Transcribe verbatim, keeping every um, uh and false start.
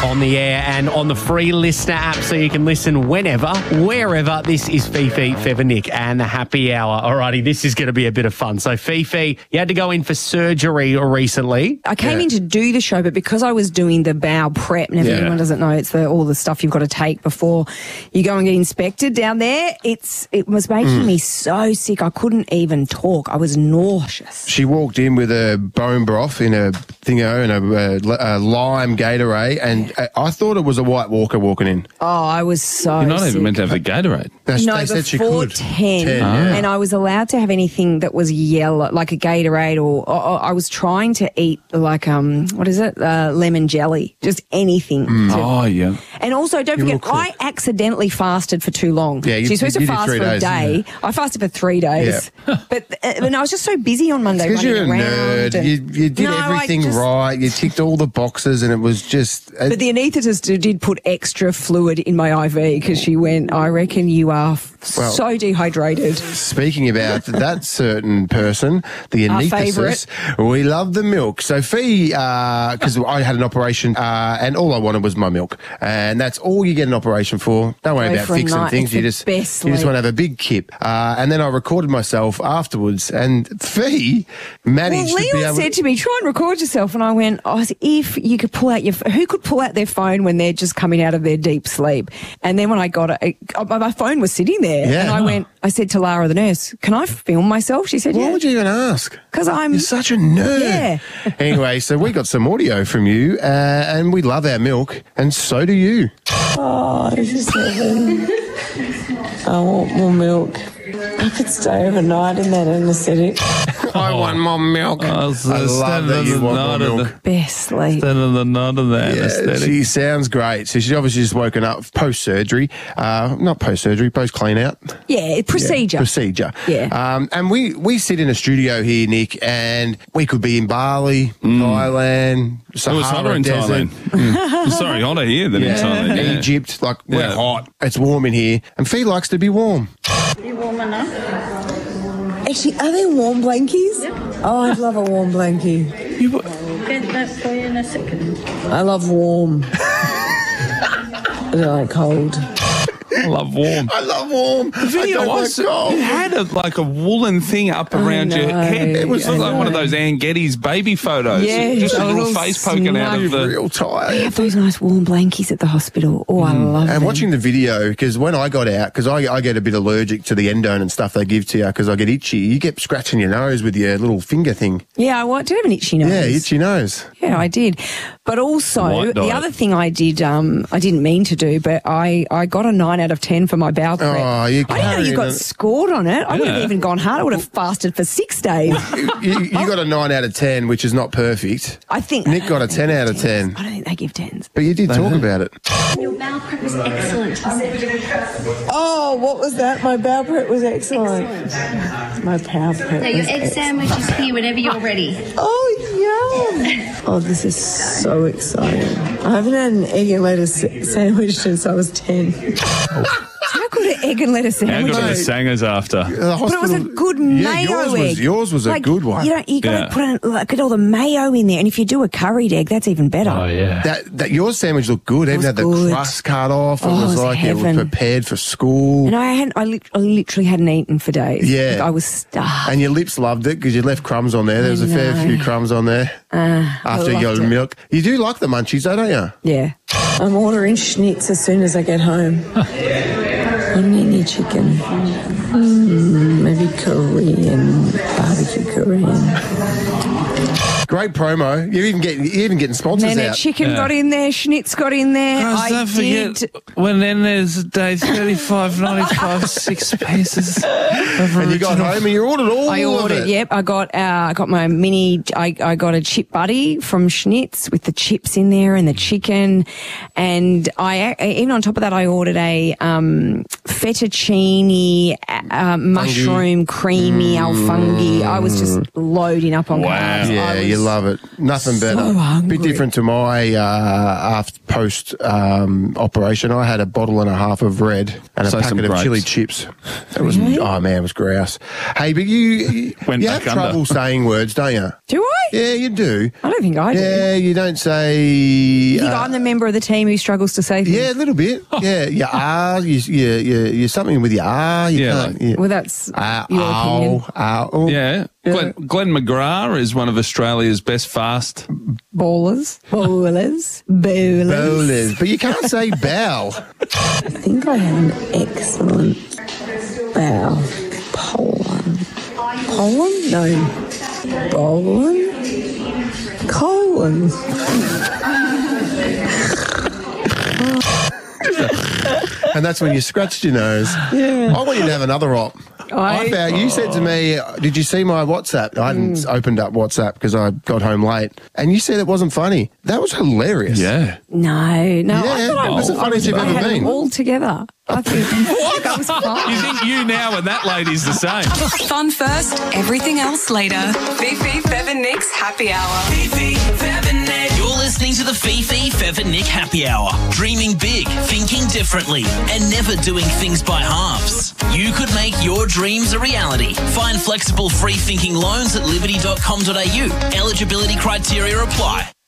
on the air and on the free listener app so you can listen whenever, wherever. This is Fifi, Fev, Nick and the Happy Hour. Alrighty, this is going to be a bit of fun. So, Fifi, you had to go in for surgery recently. I came yeah. in to do the show, but because I was doing the bowel prep, and if Yeah. anyone doesn't know, it's the, all the stuff you've got to take before you go and get inspected down there. It's It was making Mm. me so sick. I couldn't even talk. I was nauseous. She walked in with a bone broth in a thingo and a, a, a lime Gatorade, and I, I thought it was a White Walker walking in. Oh, I was so You're not sick. even meant to have the Gatorade. They, No, they said she before could. ten, ten yeah. and I was allowed to have anything that was yellow, like a Gatorade, or, or, or I was trying to eat like um, what is it, uh, lemon jelly, just anything. Mm. to- Oh, yeah. And also, don't You forget, look I accidentally fasted for too long. Yeah, you- so you're supposed you to did fast three for days, a day. I fasted for three days, but uh, and I was just so busy on Monday Because running you're a around. nerd. and- You, you did No, I everything just- right. You ticked all the boxes, and it was just. Uh, But the anaesthetist did put extra fluid in my I V because she went, I reckon you are f- Well- so dehydrated. Speaking about that certain person, the Our anaesthetist, we love the milk. So Fee, because I had an operation, uh, and all I wanted was my milk, and that's all you get an operation for. Don't worry Go about for a fixing night. things. It's You the just best you just sleep. want to have a big kip. Uh, and then I recorded myself afterwards, and Fee managed Well, to be Leon able. said to me, try and record yourself. And I went, oh, if you could pull out your, who could pull out their phone when they're just coming out of their deep sleep? And then when I got it, it my phone was sitting there. Yeah. And I went, I said to Lara, the nurse, can I film myself? She said, Why yeah. would you even ask? Because I'm, You're such a nerd. Yeah. Anyway, so we got some audio from you, uh, and we love our milk, and so do you. Oh, this is heaven. I want more milk. I could stay overnight in that anaesthetic. I want more milk. Oh, so I love stand that on you the want more night of milk. best sleep. Stand on the night of the Yeah, anaesthetic. she sounds great. So she's obviously just woken up post-surgery. Uh, not post-surgery, post-clean-out. Yeah, procedure. Yeah, procedure. Yeah. Um, and we, we sit in a studio here, Nick, and we could be in Bali, Mm. Thailand, It was Sahara hotter in Desert, Thailand. Mm. Sorry, hotter here than in Thailand. Yeah. Egypt. Like, we're Yeah. hot. It's warm in here. And Fee likes to be warm. You warm enough? Actually, are there warm blankies? Oh, I'd love a warm blankie. Get that for you in a second. I love warm. I don't like cold. I love warm. I love warm. The video I don't was, like cold. you had a, like a woolen thing up around your know. head. It was I like one of know. those Ann Getty's baby photos. Yeah, Just a a little little face poking out snug. of the... Real They tired. have those nice warm blankies at the hospital. Oh, I love And them. watching the video, because when I got out, because I, I get a bit allergic to the endone and stuff they give to you because I get itchy, you get scratching your nose with your little finger thing. Yeah, I want to have an itchy nose. Yeah, itchy nose. Yeah, I did. But also, White the diet. other thing I did, um, I didn't mean to do, but I, I got a nine out of ten for my bowel prep. Oh, you I didn't know you carrying got it. scored on it. I would have Yeah. even gone hard. I would have fasted for six days. You, you got a nine out of ten, which is not perfect. I think Nick got a ten out of ten. I don't think they give tens. But you did talk about it. Your bowel prep was excellent, she said. Oh, what was that? My bowel prep was excellent. My bowel prep So your was egg excellent. sandwich is here whenever you're ready. Oh, yum. Oh, this is so exciting. I haven't had an egg and lettuce sandwich since I was ten. How good an egg and lettuce How sandwich? good are the is. sangers after? The But it was a hospital- good yeah, mayo yours egg. Was, yours was a Like, good one. You know, you got to Yeah. put in, like, get all the mayo in there, and if you do a curried egg, that's even better. Oh, yeah. That, that your sandwich looked good. Even was had the good. crust cut off. It Oh, it was was like it was heaven. prepared for school. And I hadn't, I, lit- I literally hadn't eaten for days. Yeah. Like, I was starved. And your lips loved it because you left crumbs on there. There was a fair know. few crumbs on there Uh, after I you got loved it. milk. You do like the munchies, though, don't you? Yeah. I'm ordering schnitz as soon as I get home. Panini chicken. Mm, maybe Korean, barbecue Korean. Great promo. You're even getting you're even getting sponsors Then their out. chicken Yeah. got in there, schnitz got in there. Guys, I don't forget, did. when then there's day thirty-five ninety-five, six pieces of And you got original- home and you ordered all I of ordered, it. yep. I got, uh, I got my mini, I, I got a chip buddy from Schnitz with the chips in there and the chicken. And I, even on top of that, I ordered a, um, fettuccine, uh, mushroom creamy alfungi. I was just loading up on Wow. carbs. Yeah, I was you love it. Nothing better. hungry. Bit different to my uh, after post um, operation. I had a bottle and a half of red and a So some packet of grapes. chili chips. It was oh man, it was grouse. Hey, but you you, Went you back have under. trouble saying words, don't you? Do I? Yeah, you do. I don't think I do. Yeah, you don't say. You think uh, I'm the member of the team who struggles to say things? yeah, a little bit. Yeah, you are. You, you, you, you're something with your R. You Yeah, can't. like- yeah. Well, that's Uh, your opinion. ow, ow, oh. Yeah. Glenn, Glenn McGrath is one of Australia's best fast. Ballers. Ballers. Bowlers. Bowlers. But you can't say bell. I think I have an excellent bow. Pollen. Pollen? No. Bollen? Colon. And that's when you scratched your nose. Yeah. I want you to have another op. I, I- found, you said to me, did you see my WhatsApp? I hadn't Mm. opened up WhatsApp because I got home late. And you said it wasn't funny. That was hilarious. Yeah. No, no. I Yeah, thought I that's was, the funniest you've I ever had been. Them all together. I think that was fun. You think you now and that lady's the same? Fun first, everything else later. Fifi, Fev and Nick's Happy Hour. Fifi, Fev and Nick. You're listening to the Fifi, Fev and Nick Happy Hour. Dreaming big, thinking differently, and never doing things by halves. You could make your dreams a reality. Find flexible free thinking loans at liberty dot com dot a u. Eligibility criteria apply.